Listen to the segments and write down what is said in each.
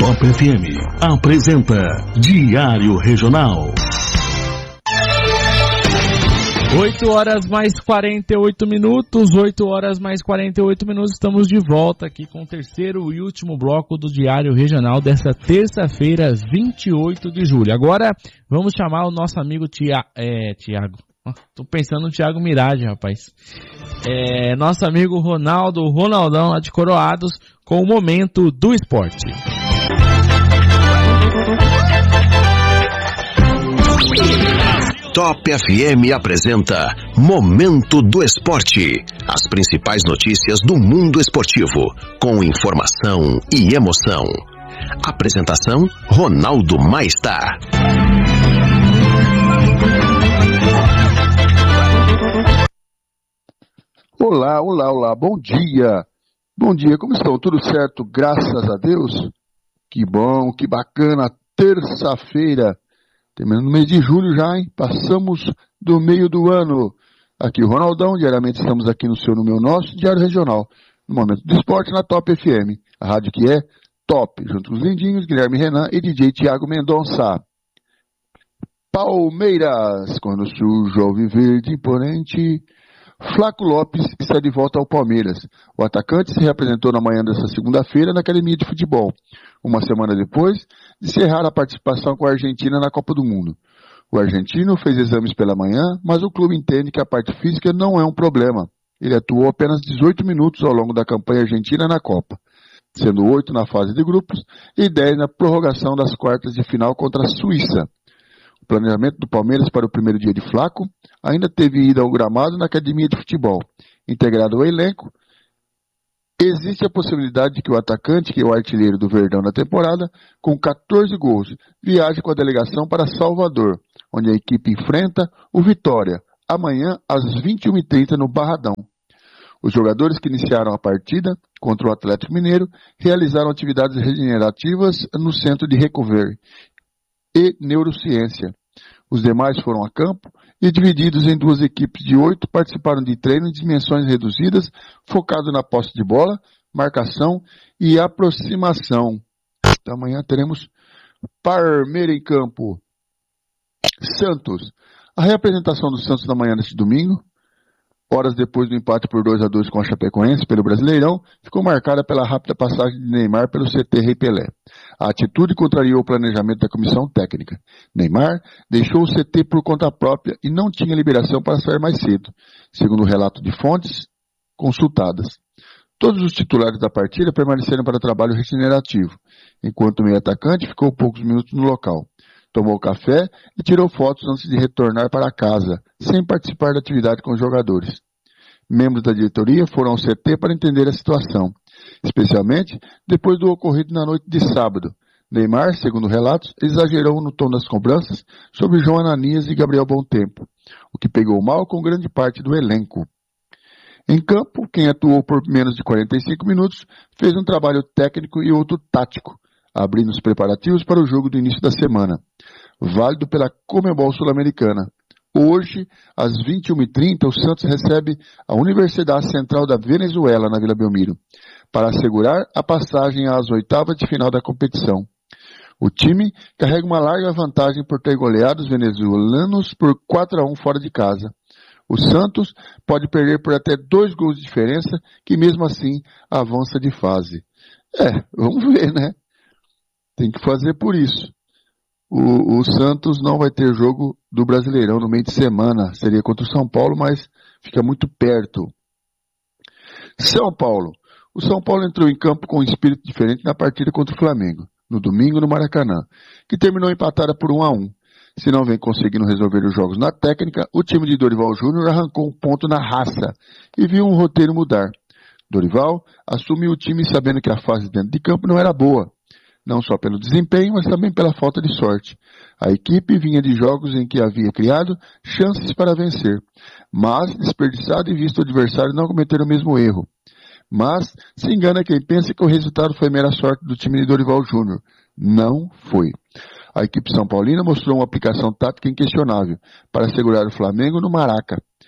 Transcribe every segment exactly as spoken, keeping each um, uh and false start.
Top F M apresenta Diário Regional. oito horas mais quarenta e oito minutos, oito horas mais quarenta e oito minutos, estamos de volta aqui com o terceiro e último bloco do Diário Regional desta terça-feira, vinte e oito de julho. Agora vamos chamar o nosso amigo Tia, é, Tiago. Tô pensando no Thiago Mirage, rapaz. É, nosso amigo Ronaldo, Ronaldão lá de Coroados, com o Momento do Esporte. Top F M apresenta Momento do Esporte. As principais notícias do mundo esportivo, com informação e emoção. Apresentação, Ronaldo Maestá. Olá, olá, olá, bom dia. Bom dia, como estão? Tudo certo? Graças a Deus? Que bom, que bacana. Terça-feira, terminando o mês de julho já, hein? Passamos do meio do ano. Aqui o Ronaldão, diariamente estamos aqui no seu, no meu, nosso Diário Regional, no Momento do Esporte na Top F M, a rádio que é top, junto com os lindinhos, Guilherme Renan e D J Thiago Mendonça. Palmeiras, quando surge o alviverde imponente, Flaco Lopes está de volta ao Palmeiras. O atacante se reapresentou na manhã desta segunda-feira na academia de futebol, uma semana depois de encerrar a participação com a Argentina na Copa do Mundo. O argentino fez exames pela manhã, mas o clube entende que a parte física não é um problema. Ele atuou apenas dezoito minutos ao longo da campanha argentina na Copa, sendo oito na fase de grupos e dez na prorrogação das quartas de final contra a Suíça. O planejamento do Palmeiras para o primeiro dia de Flaco ainda teve ida ao gramado na academia de futebol. Integrado ao elenco, existe a possibilidade de que o atacante, que é o artilheiro do Verdão na temporada, com quatorze gols, viaje com a delegação para Salvador, onde a equipe enfrenta o Vitória, amanhã às vinte e uma e trinta no Barradão. Os jogadores que iniciaram a partida contra o Atlético Mineiro realizaram atividades regenerativas no Centro de Recovery e Neurociência. Os demais foram a campo e, divididos em duas equipes de oito, participaram de treino em dimensões reduzidas, focado na posse de bola, marcação e aproximação. Amanhã teremos Palmeiras em campo. Santos. A reapresentação do Santos na manhã deste domingo, horas depois do empate por dois a dois com a Chapecoense pelo Brasileirão, ficou marcada pela rápida passagem de Neymar pelo C T Rei Pelé. A atitude contrariou o planejamento da comissão técnica. Neymar deixou o C T por conta própria e não tinha liberação para sair mais cedo, segundo o relato de fontes consultadas. Todos os titulares da partida permaneceram para trabalho regenerativo, enquanto o meio-atacante ficou poucos minutos no local. Tomou café e tirou fotos antes de retornar para casa, sem participar da atividade com os jogadores. Membros da diretoria foram ao C T para entender a situação, especialmente depois do ocorrido na noite de sábado. Neymar, segundo relatos, exagerou no tom das cobranças sobre João Ananias e Gabriel Bontempo, o que pegou mal com grande parte do elenco. Em campo, quem atuou por menos de quarenta e cinco minutos fez um trabalho técnico e outro tático, abrindo os preparativos para o jogo do início da semana, válido pela Conmebol Sul-Americana. Hoje, às vinte e uma e trinta, o Santos recebe a Universidade Central da Venezuela, na Vila Belmiro, para assegurar a passagem às oitavas de final da competição. O time carrega uma larga vantagem por ter goleado os venezuelanos por quatro a um fora de casa. O Santos pode perder por até dois gols de diferença, que mesmo assim avança de fase. É, vamos ver, né? Tem que fazer por isso. O, o Santos não vai ter jogo do Brasileirão no meio de semana. Seria contra o São Paulo, mas fica muito perto. São Paulo. O São Paulo entrou em campo com um espírito diferente na partida contra o Flamengo, no domingo no Maracanã, que terminou empatada por um a um. Se não vem conseguindo resolver os jogos na técnica, o time de Dorival Júnior arrancou um ponto na raça e viu um roteiro mudar. Dorival assumiu o time sabendo que a fase dentro de campo não era boa, não só pelo desempenho, mas também pela falta de sorte. A equipe vinha de jogos em que havia criado chances para vencer, mas desperdiçado e visto o adversário não cometer o mesmo erro. Mas se engana quem pensa que o resultado foi mera sorte do time de Dorival Júnior. Não foi. A equipe São Paulina mostrou uma aplicação tática inquestionável para segurar o Flamengo no Maraca.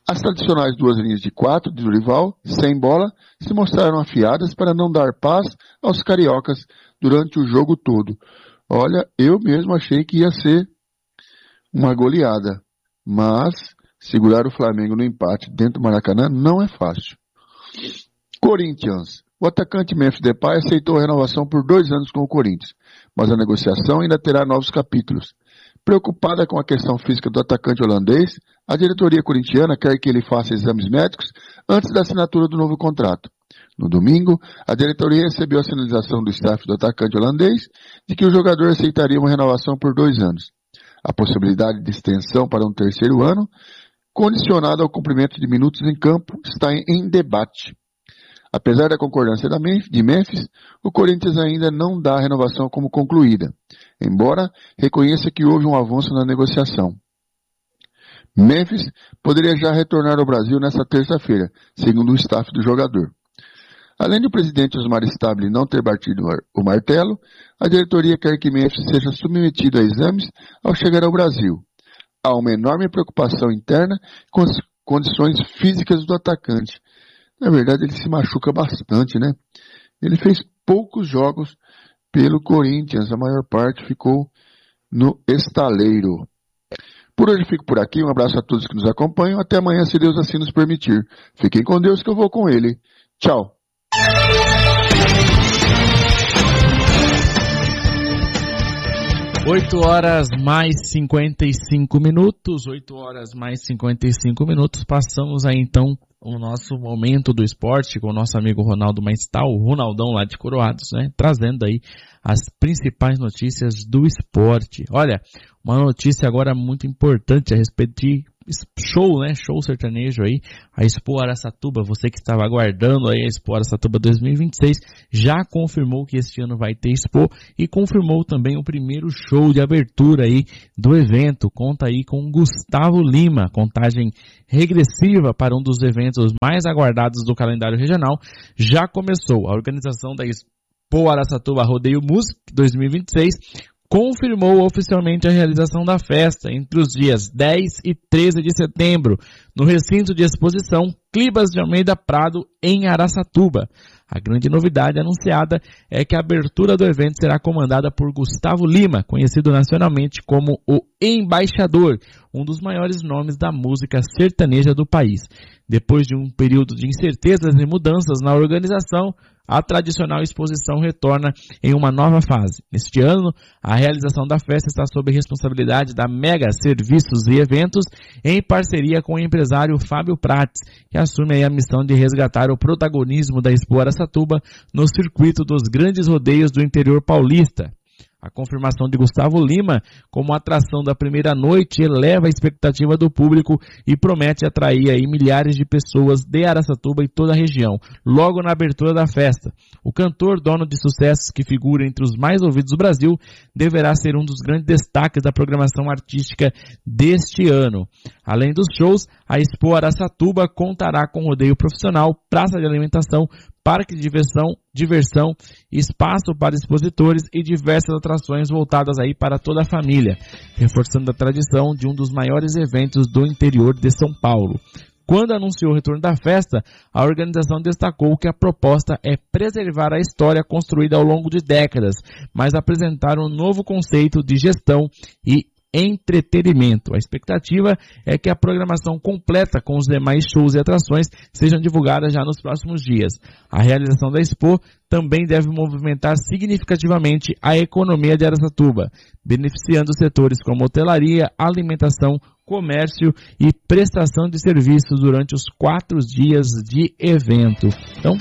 As tradicionais duas linhas de quatro de Dorival, sem bola, se mostraram afiadas para não dar paz aos cariocas durante o jogo todo. Olha, eu mesmo achei que ia ser uma goleada, mas segurar o Flamengo no empate dentro do Maracanã não é fácil. Corinthians. O atacante Memphis Depay aceitou a renovação por dois anos com o Corinthians, mas a negociação ainda terá novos capítulos. Preocupada com a questão física do atacante holandês, a diretoria corintiana quer que ele faça exames médicos antes da assinatura do novo contrato. No domingo, a diretoria recebeu a sinalização do staff do atacante holandês de que o jogador aceitaria uma renovação por dois anos. A possibilidade de extensão para um terceiro ano, condicionada ao cumprimento de minutos em campo, está em debate. Apesar da concordância de Memphis, o Corinthians ainda não dá a renovação como concluída, embora reconheça que houve um avanço na negociação. Memphis poderia já retornar ao Brasil nesta terça-feira, segundo o staff do jogador. Além do presidente Osmar Stabile não ter batido o martelo, a diretoria quer que Memphis seja submetido a exames ao chegar ao Brasil. Há uma enorme preocupação interna com as condições físicas do atacante. Na verdade, ele se machuca bastante, né? Ele fez poucos jogos pelo Corinthians, a maior parte ficou no estaleiro. Por hoje fico por aqui, um abraço a todos que nos acompanham, até amanhã, se Deus assim nos permitir. Fiquem com Deus que eu vou com ele. Tchau! oito horas mais cinquenta e cinco minutos, oito horas mais cinquenta e cinco minutos, passamos aí então o nosso momento do esporte com o nosso amigo Ronaldo Maistal, o Ronaldão lá de Coroados, né, trazendo aí as principais notícias do esporte. Olha, uma notícia agora muito importante a respeito de show, né, show sertanejo aí, a Expo Araçatuba, você que estava aguardando aí a Expo Araçatuba dois mil e vinte e seis, já confirmou que este ano vai ter Expo e confirmou também o primeiro show de abertura aí do evento. Conta aí com Gustavo Lima, contagem regressiva para um dos eventos mais aguardados do calendário regional, já começou. A organização da Expo Araçatuba Rodeio Music dois mil e vinte e seis confirmou oficialmente a realização da festa entre os dias dez e treze de setembro, no recinto de exposição Clibas de Almeida Prado, em Araçatuba. A grande novidade anunciada é que a abertura do evento será comandada por Gustavo Lima, conhecido nacionalmente como o Embaixador, um dos maiores nomes da música sertaneja do país. Depois de um período de incertezas e mudanças na organização, a tradicional exposição retorna em uma nova fase. Neste ano, a realização da festa está sob responsabilidade da Mega Serviços e Eventos, em parceria com o empresário Fábio Prates, que assume aí a missão de resgatar o protagonismo da Expo Araçatuba no circuito dos grandes rodeios do interior paulista. A confirmação de Gustavo Lima como atração da primeira noite eleva a expectativa do público e promete atrair aí milhares de pessoas de Araçatuba e toda a região, logo na abertura da festa. O cantor, dono de sucessos que figura entre os mais ouvidos do Brasil, deverá ser um dos grandes destaques da programação artística deste ano. Além dos shows, a Expo Araçatuba contará com rodeio profissional, praça de alimentação, parque de diversão, diversão, espaço para expositores e diversas atrações voltadas aí para toda a família, reforçando a tradição de um dos maiores eventos do interior de São Paulo. Quando anunciou o retorno da festa, a organização destacou que a proposta é preservar a história construída ao longo de décadas, mas apresentar um novo conceito de gestão e entretenimento. A expectativa é que a programação completa com os demais shows e atrações sejam divulgadas já nos próximos dias. A realização da Expo também deve movimentar significativamente a economia de Araçatuba, beneficiando setores como hotelaria, alimentação, comércio e prestação de serviços durante os quatro dias de evento. Então,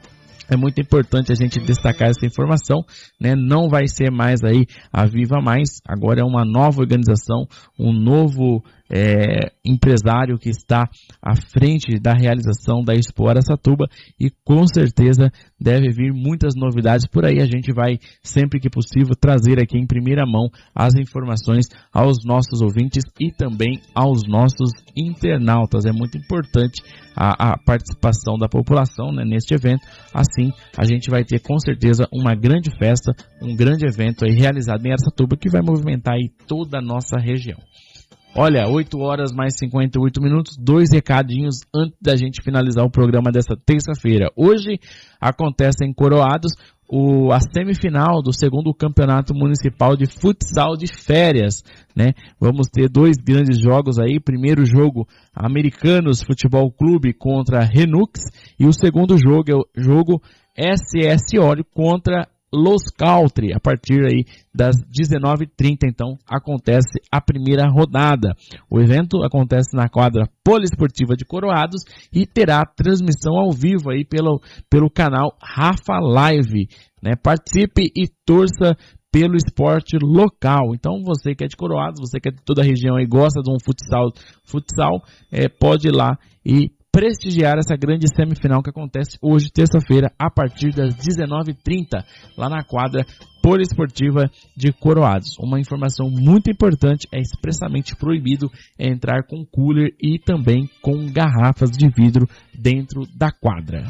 é muito importante a gente destacar essa informação, né? Não vai ser mais aí a Viva Mais, agora é uma nova organização, um novo é, empresário que está à frente da realização da Expo Araçatuba e com certeza deve vir muitas novidades por aí. A gente vai, sempre que possível, trazer aqui em primeira mão as informações aos nossos ouvintes e também aos nossos internautas. É muito importante a, a participação da população, né, neste evento. Assim, a gente vai ter com certeza uma grande festa, um grande evento aí realizado em Araçatuba que vai movimentar aí toda a nossa região. Olha, oito horas mais cinquenta e oito minutos, dois recadinhos antes da gente finalizar o programa dessa terça-feira. Hoje acontece em Coroados o, a semifinal do segundo campeonato municipal de futsal de férias, né? Vamos ter dois grandes jogos aí. Primeiro jogo, Americanos Futebol Clube contra Renux, e o segundo jogo é o jogo S S Óleo contra Los Country, a partir aí das dezenove e trinta, então, acontece a primeira rodada. O evento acontece na quadra poliesportiva de Coroados e terá transmissão ao vivo aí pelo, pelo canal Rafa Live, né? Participe e torça pelo esporte local. Então, você que é de Coroados, você que é de toda a região e gosta de um futsal, futsal é, pode ir lá e prestigiar essa grande semifinal que acontece hoje, terça-feira, a partir das dezenove e trinta, lá na quadra poliesportiva de Coroados. Uma informação muito importante: é expressamente proibido entrar com cooler e também com garrafas de vidro dentro da quadra.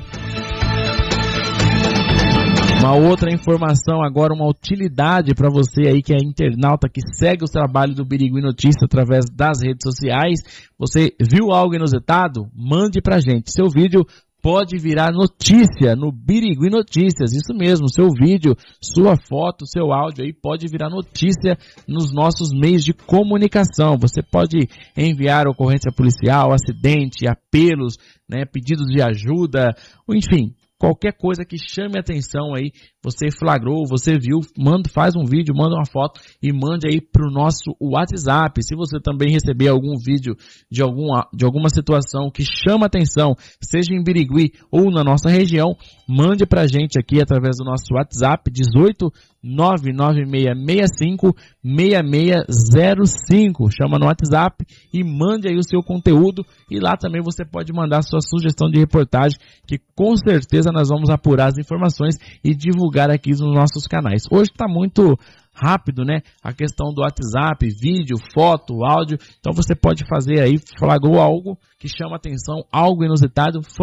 Uma outra informação agora, uma utilidade para você aí que é internauta, que segue o trabalho do Birigui Notícias através das redes sociais. Você viu algo inusitado? Mande pra gente. Seu vídeo pode virar notícia no Birigui Notícias. Isso mesmo, seu vídeo, sua foto, seu áudio aí pode virar notícia nos nossos meios de comunicação. Você pode enviar ocorrência policial, acidente, apelos, né, pedidos de ajuda, enfim, qualquer coisa que chame a atenção aí, você flagrou, você viu, manda, faz um vídeo, manda uma foto e mande aí pro nosso WhatsApp. Se você também receber algum vídeo de, alguma, de alguma situação que chama a atenção, seja em Birigui ou na nossa região, mande pra gente aqui através do nosso WhatsApp, dezoito nove nove seis seis cinco seis seis zero cinco. Chama no WhatsApp e mande aí o seu conteúdo, e lá também você pode mandar sua sugestão de reportagem, que com certeza nós vamos apurar as informações e divulgar aqui nos nossos canais. Hoje está muito rápido, né? A questão do WhatsApp, vídeo, foto, áudio. Então você pode fazer aí, flagrou algo que chama atenção, algo inusitado,